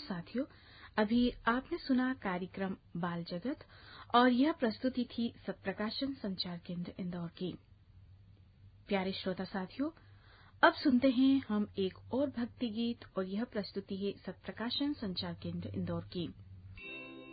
साथियों, अभी आपने सुना कार्यक्रम बाल जगत और यह प्रस्तुति थी सत्प्रकाशन संचार केंद्र इंदौर की। प्यारे श्रोता साथियों, अब सुनते हैं हम एक और भक्ति गीत और यह प्रस्तुति है सत्प्रकाशन संचार केंद्र इंदौर की।